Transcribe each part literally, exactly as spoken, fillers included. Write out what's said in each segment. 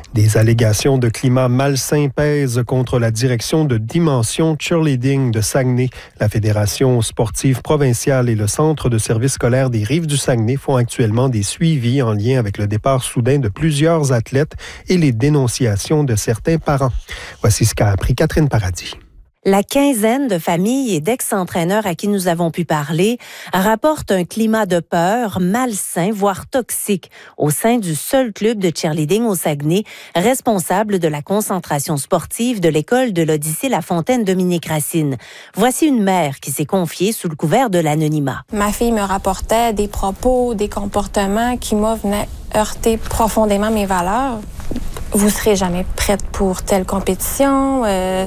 Des allégations de climat malsain pèsent contre la direction de Dimension Cheerleading de Saguenay. La Fédération sportive provinciale et le Centre de service scolaire des Rives du Saguenay font actuellement des suivis en lien avec le départ soudain de plusieurs athlètes et les dénonciations de certains parents. Voici ce qu'a appris Catherine Paradis. La quinzaine de familles et d'ex-entraîneurs à qui nous avons pu parler rapportent un climat de peur malsain, voire toxique, au sein du seul club de cheerleading au Saguenay, responsable de la concentration sportive de l'école de l'Odyssée La Fontaine Dominique Racine. Voici une mère qui s'est confiée sous le couvert de l'anonymat. Ma fille me rapportait des propos, des comportements qui, moi, venaient heurter profondément mes valeurs. Vous serez jamais prête pour telle compétition, euh,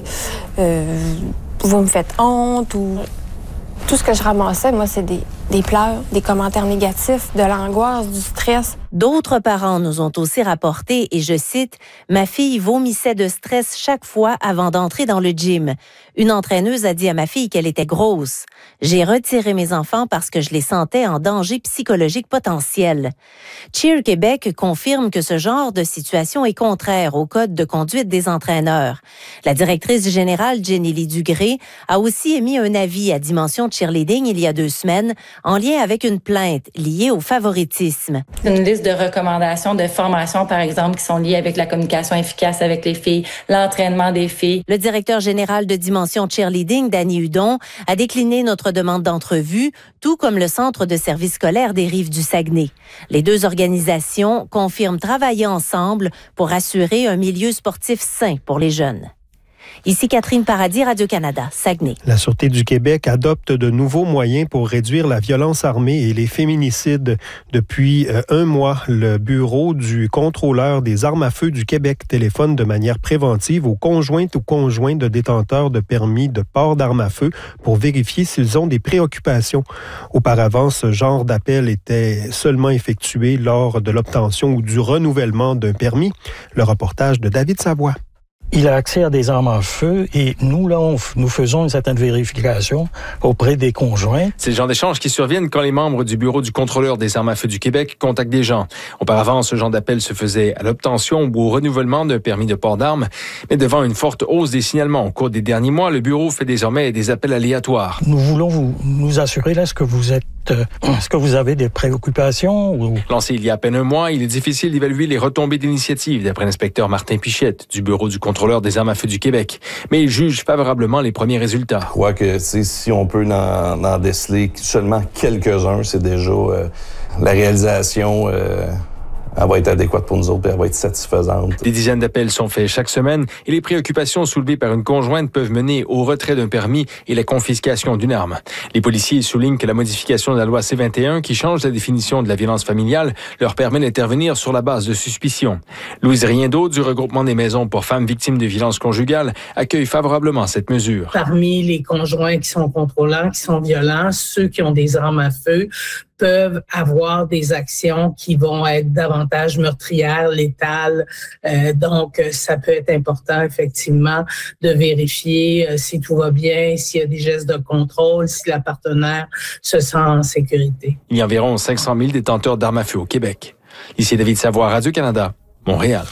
euh, vous me faites honte ou... Tout ce que je ramassais, moi, c'est des, des pleurs, des commentaires négatifs, de l'angoisse, du stress. D'autres parents nous ont aussi rapporté, et je cite, « Ma fille vomissait de stress chaque fois avant d'entrer dans le gym. Une entraîneuse a dit à ma fille qu'elle était grosse. J'ai retiré mes enfants parce que je les sentais en danger psychologique potentiel. » Cheer Québec confirme que ce genre de situation est contraire au code de conduite des entraîneurs. La directrice générale, Jenny Lee Dugré, a aussi émis un avis à Dimension Cheerleading il y a deux semaines en lien avec une plainte liée au favoritisme. Une liste de recommandations de formation, par exemple, qui sont liées avec la communication efficace avec les filles, l'entraînement des filles. Le directeur général de Dimension Cheerleading, Danny Hudon, a décliné notre demande d'entrevue, tout comme le Centre de service scolaire des Rives du Saguenay. Les deux organisations confirment travailler ensemble pour assurer un milieu sportif sain pour les jeunes. Ici Catherine Paradis, Radio-Canada, Saguenay. La Sûreté du Québec adopte de nouveaux moyens pour réduire la violence armée et les féminicides. Depuis euh, un mois, le Bureau du contrôleur des armes à feu du Québec téléphone de manière préventive aux conjointes ou conjoints de détenteurs de permis de port d'armes à feu pour vérifier s'ils ont des préoccupations. Auparavant, ce genre d'appel était seulement effectué lors de l'obtention ou du renouvellement d'un permis. Le reportage de David Savoie. Il a accès à des armes à feu et nous, là, on, nous faisons une certaine vérification auprès des conjoints. C'est le genre d'échange qui surviennent quand les membres du Bureau du contrôleur des armes à feu du Québec contactent des gens. Auparavant, ce genre d'appel se faisait à l'obtention ou au renouvellement d'un permis de port d'armes. Mais devant une forte hausse des signalements au cours des derniers mois, le Bureau fait désormais des appels aléatoires. Nous voulons vous, nous assurer, là, est-ce que vous êtes, euh, est-ce que vous avez des préoccupations? Ou... Lancé il y a à peine un mois, il est difficile d'évaluer les retombées d'initiative, d'après l'inspecteur Martin Pichette du Bureau du contrôleur des armes à feu du Québec. Mais il juge favorablement les premiers résultats. Je crois que si on peut en, en déceler seulement quelques-uns, c'est déjà euh, la réalisation... Euh Elle va être adéquate pour nous autres et elle va être satisfaisante. Des dizaines d'appels sont faits chaque semaine et les préoccupations soulevées par une conjointe peuvent mener au retrait d'un permis et la confiscation d'une arme. Les policiers soulignent que la modification de la loi C vingt et un, qui change la définition de la violence familiale, leur permet d'intervenir sur la base de suspicion. Louise Riendeau, du regroupement des maisons pour femmes victimes de violences conjugales, accueille favorablement cette mesure. Parmi les conjoints qui sont contrôlants, qui sont violents, ceux qui ont des armes à feu, peuvent avoir des actions qui vont être davantage meurtrières, létales. Euh, donc, ça peut être important, effectivement, de vérifier euh, si tout va bien, s'il y a des gestes de contrôle, si la partenaire se sent en sécurité. Il y a environ cinq cent mille détenteurs d'armes à feu au Québec. Ici David Savoie, Radio-Canada, Montréal.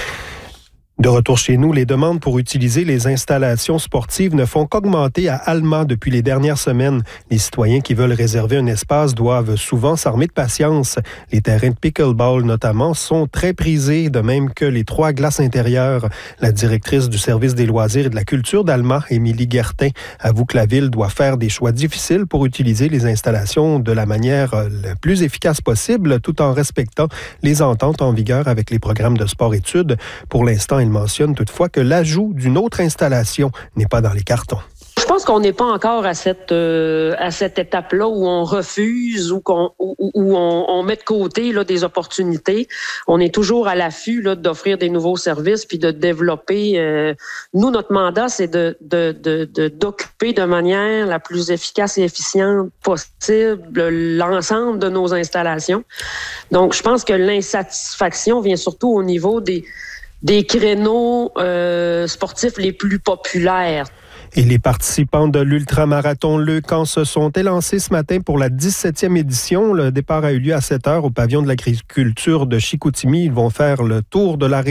De retour chez nous, les demandes pour utiliser les installations sportives ne font qu'augmenter à Alma depuis les dernières semaines. Les citoyens qui veulent réserver un espace doivent souvent s'armer de patience. Les terrains de pickleball, notamment, sont très prisés, de même que les trois glaces intérieures. La directrice du service des loisirs et de la culture d'Alma, Émilie Guertin, avoue que la ville doit faire des choix difficiles pour utiliser les installations de la manière la plus efficace possible, tout en respectant les ententes en vigueur avec les programmes de sport-études. Pour l'instant, elle mentionne toutefois que l'ajout d'une autre installation n'est pas dans les cartons. Je pense qu'on n'est pas encore à cette euh, à cette étape-là où on refuse ou qu'on où, où on, on met de côté là des opportunités. On est toujours à l'affût là d'offrir des nouveaux services puis de développer. Euh, nous, notre mandat, c'est de, de de de d'occuper de manière la plus efficace et efficiente possible l'ensemble de nos installations. Donc, je pense que l'insatisfaction vient surtout au niveau des des créneaux euh, sportifs les plus populaires. Et les participants de l'Ultramarathon Leucan se sont élancés ce matin pour la dix-septième édition. Le départ a eu lieu à sept heures au pavillon de l'agriculture de Chicoutimi. Ils vont faire le tour de la